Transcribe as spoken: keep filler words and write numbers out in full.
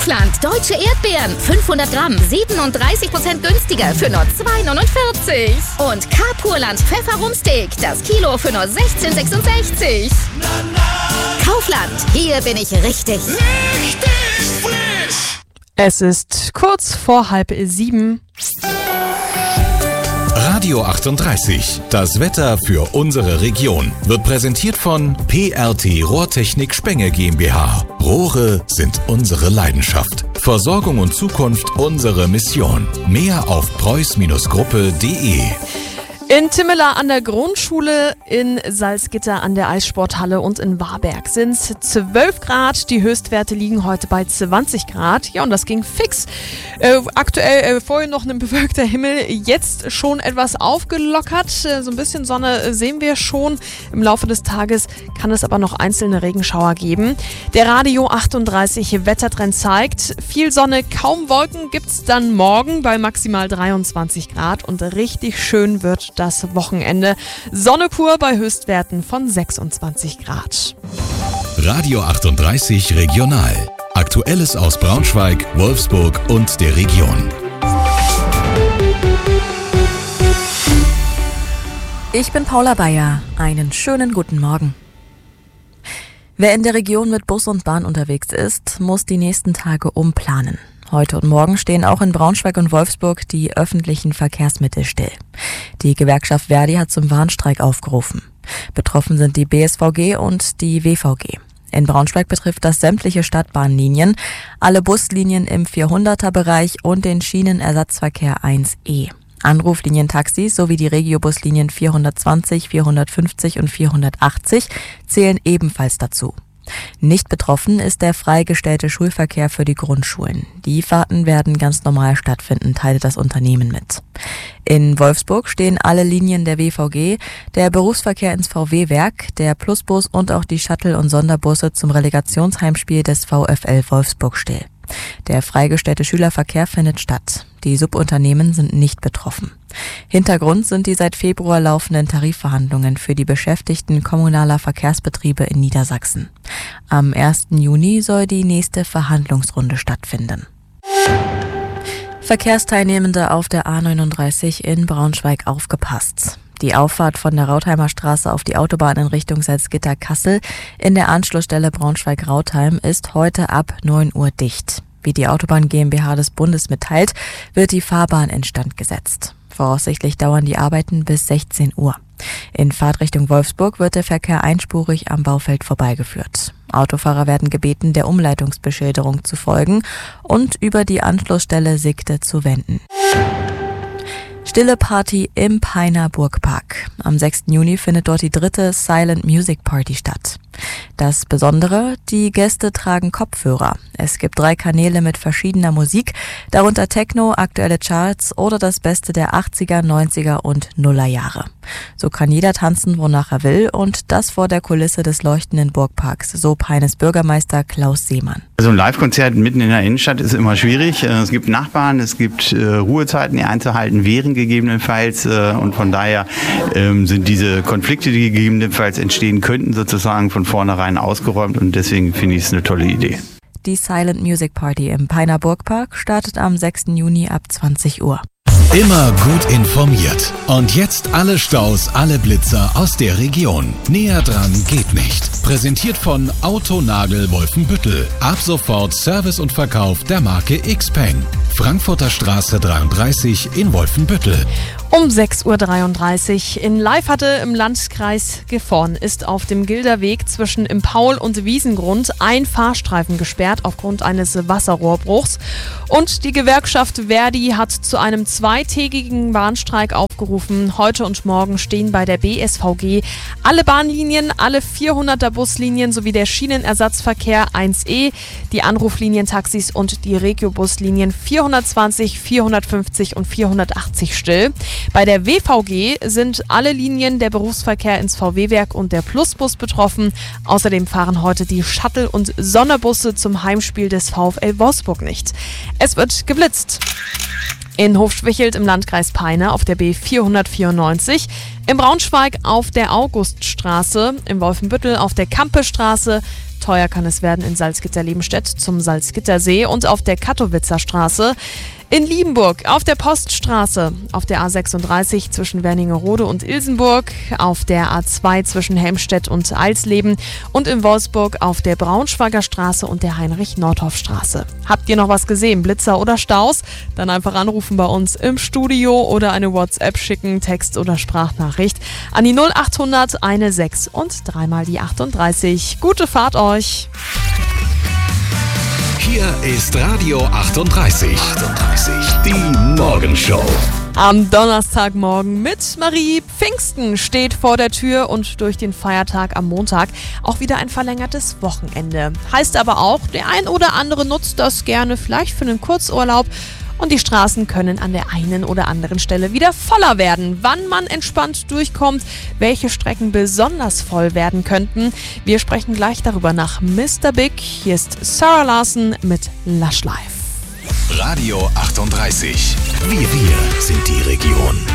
Kaufland, deutsche Erdbeeren, fünfhundert Gramm, siebenunddreißig Prozent günstiger für nur zwei neunundvierzig. Und Carpurland Pfefferumsteak, das Kilo für nur sechzehn sechsundsechzig. Kaufland, hier bin ich richtig. Richtig frisch! Es ist kurz vor halb sieben. Radio achtunddreißig, das Wetter für unsere Region, wird präsentiert von P R T Rohrtechnik Spenge GmbH. Rohre sind unsere Leidenschaft. Versorgung und Zukunft unsere Mission. Mehr auf preuß Gruppe punkt de. In Timmela an der Grundschule, in Salzgitter an der Eissporthalle und in Warberg sind es zwölf Grad. Die Höchstwerte liegen heute bei zwanzig Grad. Ja, und das ging fix. Äh, aktuell äh, vorhin noch ein bewölkter Himmel, jetzt schon etwas aufgelockert. Äh, so ein bisschen Sonne sehen wir schon. Im Laufe des Tages kann es aber noch einzelne Regenschauer geben. Der Radio achtunddreißig Wettertrend zeigt, viel Sonne, kaum Wolken gibt's dann morgen bei maximal dreiundzwanzig Grad und richtig schön wird das Wochenende. Sonne pur bei Höchstwerten von sechsundzwanzig Grad. Radio achtunddreißig Regional. Aktuelles aus Braunschweig, Wolfsburg und der Region. Ich bin Paula Bayer. Einen schönen guten Morgen. Wer in der Region mit Bus und Bahn unterwegs ist, muss die nächsten Tage umplanen. Heute und morgen stehen auch in Braunschweig und Wolfsburg die öffentlichen Verkehrsmittel still. Die Gewerkschaft Verdi hat zum Warnstreik aufgerufen. Betroffen sind die B S V G und die W V G. In Braunschweig betrifft das sämtliche Stadtbahnlinien, alle Buslinien im vierhunderter-Bereich und den Schienenersatzverkehr eins E. Anruflinientaxis sowie die Regiobuslinien vierhundertzwanzig, vierhundertfünfzig und vierhundertachtzig zählen ebenfalls dazu. Nicht betroffen ist der freigestellte Schulverkehr für die Grundschulen. Die Fahrten werden ganz normal stattfinden, teilte das Unternehmen mit. In Wolfsburg stehen alle Linien der W V G, der Berufsverkehr ins V W-Werk, der Plusbus und auch die Shuttle- und Sonderbusse zum Relegationsheimspiel des VfL Wolfsburg still. Der freigestellte Schülerverkehr findet statt. Die Subunternehmen sind nicht betroffen. Hintergrund sind die seit Februar laufenden Tarifverhandlungen für die Beschäftigten kommunaler Verkehrsbetriebe in Niedersachsen. Am ersten Juni soll die nächste Verhandlungsrunde stattfinden. Verkehrsteilnehmende auf der A neununddreißig in Braunschweig aufgepasst. Die Auffahrt von der Rautheimer Straße auf die Autobahn in Richtung Salzgitter-Kassel in der Anschlussstelle Braunschweig-Rautheim ist heute ab neun Uhr dicht. Wie die Autobahn GmbH des Bundes mitteilt, wird die Fahrbahn instand gesetzt. Voraussichtlich dauern die Arbeiten bis sechzehn Uhr. In Fahrtrichtung Wolfsburg wird der Verkehr einspurig am Baufeld vorbeigeführt. Autofahrer werden gebeten, der Umleitungsbeschilderung zu folgen und über die Anschlussstelle Sigte zu wenden. Stille Party im Peiner Burgpark. Am sechsten Juni findet dort die dritte Silent Music Party statt. Das Besondere, die Gäste tragen Kopfhörer. Es gibt drei Kanäle mit verschiedener Musik, darunter Techno, aktuelle Charts oder das Beste der achtziger, neunziger und Nullerjahre. So kann jeder tanzen, wonach er will, und das vor der Kulisse des leuchtenden Burgparks, so Peines Bürgermeister Klaus Seemann. Also ein Live-Konzert mitten in der Innenstadt ist immer schwierig. Es gibt Nachbarn, es gibt äh, Ruhezeiten, die einzuhalten wären gegebenenfalls. Äh, und von daher ähm, sind diese Konflikte, die gegebenenfalls entstehen könnten, sozusagen von vornherein ausgeräumt. Und deswegen finde ich es eine tolle Idee. Die Silent Music Party im Peiner Burgpark startet am sechsten Juni ab zwanzig Uhr. Immer gut informiert. Und jetzt alle Staus, alle Blitzer aus der Region. Näher dran geht nicht. Präsentiert von Autonagel Wolfenbüttel. Ab sofort Service und Verkauf der Marke Xpeng. Frankfurter Straße dreiunddreißig in Wolfenbüttel. Um sechs Uhr dreiunddreißig in Leifhatte im Landkreis Gifhorn ist auf dem Gilderweg zwischen im Paul- und Wiesengrund ein Fahrstreifen gesperrt aufgrund eines Wasserrohrbruchs. Und die Gewerkschaft Verdi hat zu einem zweitägigen Warnstreik aufgerufen. Heute und morgen stehen bei der B S V G alle Bahnlinien, alle vierhunderter Buslinien sowie der Schienenersatzverkehr eins E, die Anruflinientaxis und die Regiobuslinien vierhundertzwanzig, vierhundertfünfzig und vierhundertachtzig still. Bei der W V G sind alle Linien der Berufsverkehr ins V W-Werk und der Plusbus betroffen. Außerdem fahren heute die Shuttle- und Sonderbusse zum Heimspiel des VfL Wolfsburg nicht. Es wird geblitzt. In Hofschwichelt im Landkreis Peine auf der B vierhundertvierundneunzig, in Braunschweig auf der Auguststraße, in Wolfenbüttel auf der Kampestraße, teuer kann es werden in Salzgitter-Lebenstedt zum Salzgittersee und auf der Katowicer Straße. In Liebenburg auf der Poststraße, auf der A sechsunddreißig zwischen Wernigerode und Ilsenburg, auf der A zwei zwischen Helmstedt und Alsleben und in Wolfsburg auf der Braunschweiger Straße und der Heinrich-Nordhoff-Straße. Habt ihr noch was gesehen, Blitzer oder Staus? Dann einfach anrufen bei uns im Studio oder eine WhatsApp schicken, Text- oder Sprachnachricht an die null achthundert sechzehn und dreimal die achtunddreißig. Gute Fahrt euch! Hier ist Radio achtunddreißig. achtunddreißig. Die Morgenshow. Am Donnerstagmorgen mit Marie. Pfingsten steht vor der Tür und durch den Feiertag am Montag auch wieder ein verlängertes Wochenende. Heißt aber auch, der ein oder andere nutzt das gerne vielleicht für einen Kurzurlaub. Und die Straßen können an der einen oder anderen Stelle wieder voller werden. Wann man entspannt durchkommt, welche Strecken besonders voll werden könnten. Wir sprechen gleich darüber nach Mister Big. Hier ist Sarah Larson mit Lush Life. Radio achtunddreißig. Wir, wir sind die Region.